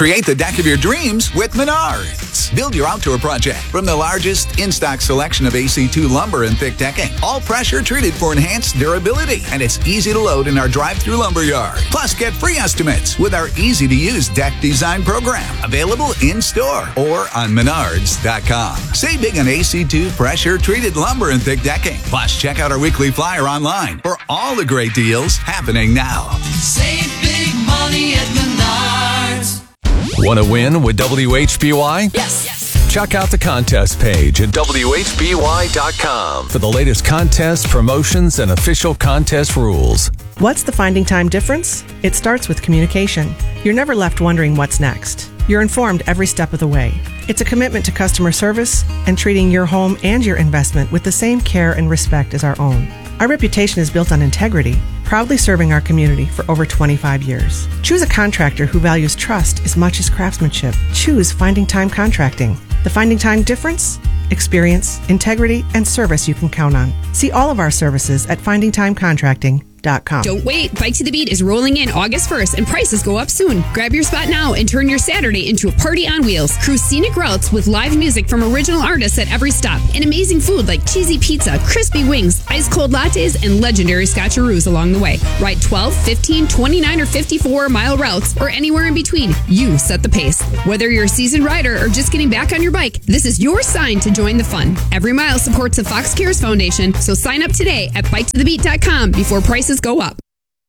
Create the deck of your dreams with Menards. Build your outdoor project from the largest in-stock selection of AC2 lumber and thick decking. All pressure treated for enhanced durability. And it's easy to load in our drive-through lumber yard. Plus, get free estimates with our easy-to-use deck design program. Available in-store or on Menards.com. Save big on AC2 pressure-treated lumber and thick decking. Plus, check out our weekly flyer online for all the great deals happening now. Save big money at Menards. Want to win with WHBY? Yes. Check out the contest page at WHBY.com for the latest contests, promotions, and official contest rules. What's the Finding Time difference? It starts with communication. You're never left wondering what's next. You're informed every step of the way. It's a commitment to customer service and treating your home and your investment with the same care and respect as our own. Our reputation is built on integrity, proudly serving our community for over 25 years. Choose a contractor who values trust as much as craftsmanship. Choose Finding Time Contracting. The Finding Time difference? Experience, integrity, and service you can count on. See all of our services at findingtimecontracting.com. Don't wait. Bike to the Beat is rolling in August 1st and prices go up soon. Grab your spot now and turn your Saturday into a party on wheels. Cruise scenic routes with live music from original artists at every stop and amazing food like cheesy pizza, crispy wings, ice cold lattes, and legendary scotcheroos along the way. Ride 12, 15, 29, or 54-mile routes or anywhere in between. You set the pace. Whether you're a seasoned rider or just getting back on your bike, this is your sign to join the fun. Every mile supports the Fox Cares Foundation, so sign up today at biketothebeat.com before prices go up.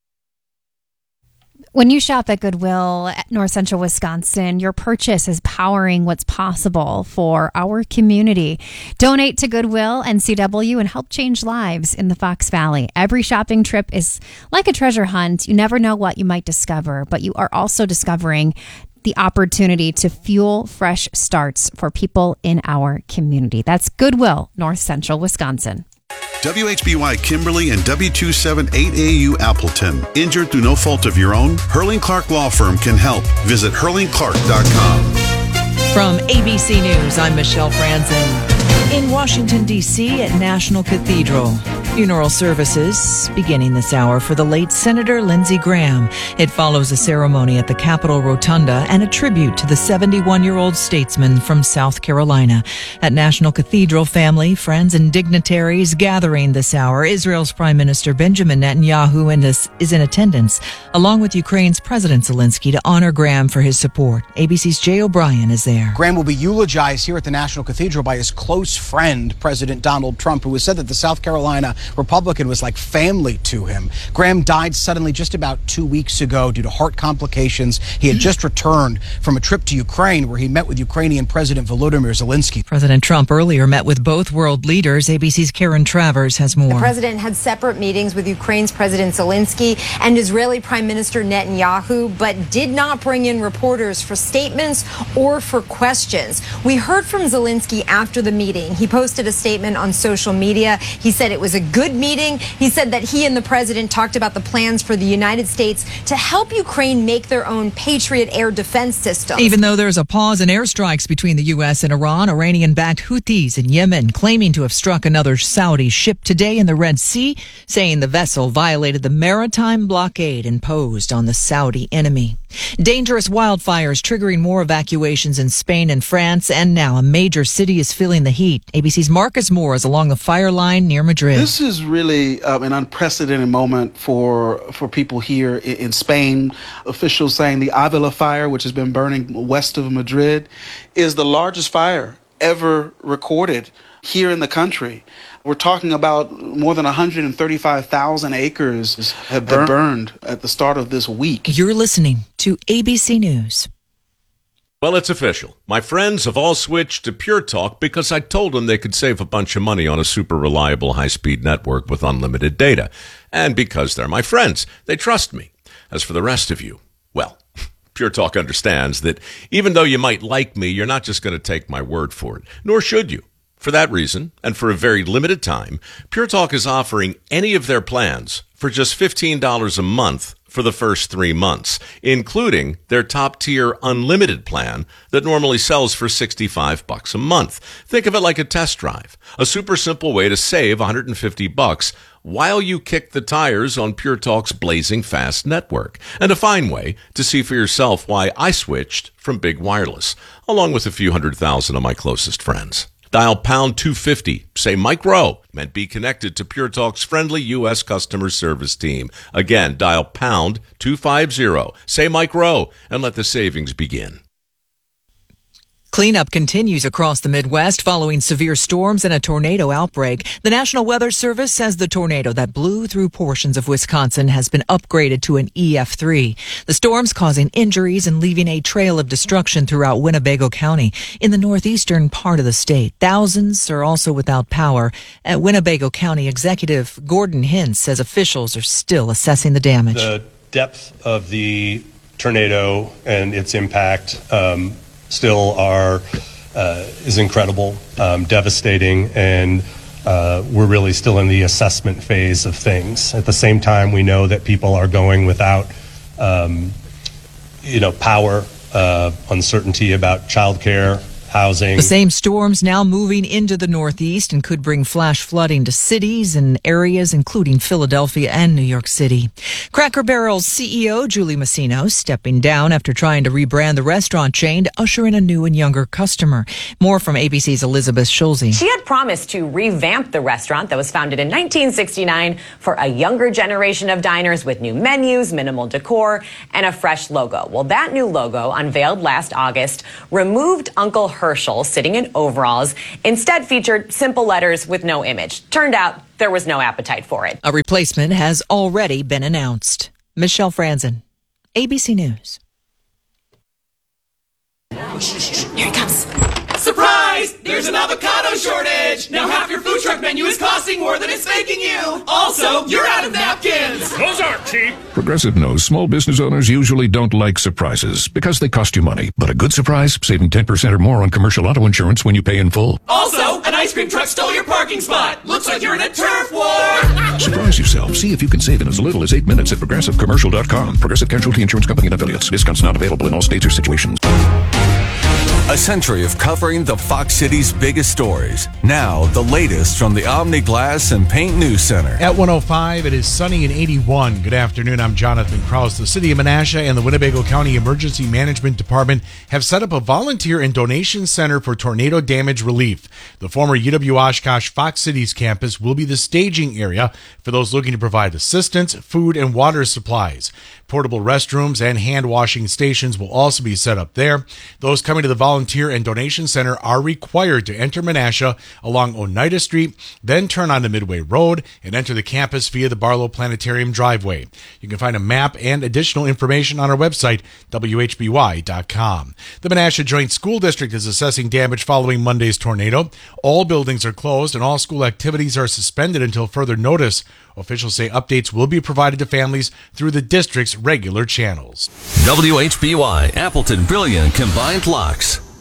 When you shop at Goodwill at North Central Wisconsin, your purchase is powering what's possible for our community. Donate to Goodwill and CW and help change lives in the Fox Valley. Every shopping trip is like a treasure hunt. You never know what you might discover, but you are also discovering the opportunity to fuel fresh starts for people in our community. That's Goodwill, North Central Wisconsin. WHBY Kimberly and W278AU Appleton. Injured through no fault of your own? Hurling Clark Law Firm can help. Visit hurlingclark.com. From ABC News, I'm Michelle Franzen. In Washington, D.C. at National Cathedral, funeral services beginning this hour for the late Senator Lindsey Graham. It follows a ceremony at the Capitol Rotunda and a tribute to the 71-year-old statesman from South Carolina. At National Cathedral, family, friends, and dignitaries gathering this hour. Israel's Prime Minister Benjamin Netanyahu is in attendance, along with Ukraine's President Zelensky, to honor Graham for his support. ABC's Jay O'Brien is there. Graham will be eulogized here at the National Cathedral by his close friend, President Donald Trump, who has said that the South Carolina Republican was like family to him. Graham died suddenly just about 2 weeks ago due to heart complications. He had just returned from a trip to Ukraine where he met with Ukrainian President Volodymyr Zelensky. President Trump earlier met with both world leaders. ABC's Karen Travers has more. The president had separate meetings with Ukraine's President Zelensky and Israeli Prime Minister Netanyahu, but did not bring in reporters for statements or for questions. We heard from Zelensky after the meeting. He posted a statement on social media. He said it was a good meeting. He said that he and the president talked about the plans for the United States to help Ukraine make their own Patriot air defense system. Even though there's a pause in airstrikes between the U.S. and Iran, Iranian-backed Houthis in Yemen claiming to have struck another Saudi ship today in the Red Sea, saying the vessel violated the maritime blockade imposed on the Saudi enemy. Dangerous wildfires triggering more evacuations in Spain and France, and now a major city is feeling the heat. ABC's Marcus Moore is along the fire line near Madrid. This is really an unprecedented moment for people here in Spain. Officials saying the Avila fire, which has been burning west of Madrid, is the largest fire ever recorded here in the country. We're talking about more than 135,000 acres have burned at the start of this week. You're listening to ABC News. Well, it's official. My friends have all switched to Pure Talk because I told them they could save a bunch of money on a super reliable high-speed network with unlimited data. And because they're my friends, they trust me. As for the rest of you, well, Pure Talk understands that even though you might like me, you're not just going to take my word for it, nor should you. For that reason, and for a very limited time, Pure Talk is offering any of their plans for just $15 a month for the first 3 months, including their top-tier unlimited plan that normally sells for $65 a month. Think of it like a test drive, a super simple way to save $150 while you kick the tires on Pure Talk's blazing fast network, and a fine way to see for yourself why I switched from Big Wireless, along with a few 100,000 of my closest friends. Dial pound 250, say Mike Rowe, and be connected to Pure Talk's friendly U.S. customer service team. Again, dial pound 250, say Mike Rowe, and let the savings begin. Cleanup continues across the Midwest following severe storms and a tornado outbreak. The National Weather Service says the tornado that blew through portions of Wisconsin has been upgraded to an EF3. The storm's causing injuries and leaving a trail of destruction throughout Winnebago County. In the northeastern part of the state, thousands are also without power. At Winnebago County Executive Gordon Hintz says officials are still assessing the damage. The depth of the tornado and its impact still is incredible, devastating, and we're really still in the assessment phase of things. At the same time, we know that people are going without, power, uncertainty about childcare, housing. The same storms now moving into the Northeast and could bring flash flooding to cities and areas including Philadelphia and New York City. Cracker Barrel's CEO Julie Masino stepping down after trying to rebrand the restaurant chain to usher in a new and younger customer. More from ABC's Elizabeth Schulze. She had promised to revamp the restaurant that was founded in 1969 for a younger generation of diners with new menus, minimal decor, and a fresh logo. Well, that new logo, unveiled last August, removed Uncle Herschel sitting in overalls, instead featured simple letters with no image. Turned out there was no appetite for it. A replacement has already been announced. Michelle Franzen, ABC News. Here he comes. Surprise! There's an avocado shortage! Now half your food truck menu is costing more than it's making you! Also, you're out of napkins! Those aren't cheap! Progressive knows small business owners usually don't like surprises because they cost you money. But a good surprise, saving 10% or more on commercial auto insurance when you pay in full. Also, an ice cream truck stole your parking spot! Looks like you're in a turf war! Surprise yourself. See if you can save in as little as 8 minutes at ProgressiveCommercial.com. Progressive Casualty Insurance Company and Affiliates. Discounts not available in all states or situations. A century of covering the Fox City's biggest stories. Now, the latest from the Omni Glass and Paint News Center. At 105, it is sunny and 81. Good afternoon, I'm Jonathan Krause. The City of Menasha and the Winnebago County Emergency Management Department have set up a volunteer and donation center for tornado damage relief. The former UW-Oshkosh Fox Cities campus will be the staging area for those looking to provide assistance, food, and water supplies. Portable restrooms and hand washing stations will also be set up there. Those coming to the Volunteer and Donation Center are required to enter Menasha along Oneida Street, then turn onto Midway Road and enter the campus via the Barlow Planetarium driveway. You can find a map and additional information on our website, WHBY.com. The Menasha Joint School District is assessing damage following Monday's tornado. All buildings are closed and all school activities are suspended until further notice. Officials say updates will be provided to families through the district's regular channels. WHBY, Appleton Brilliant Combined Locks.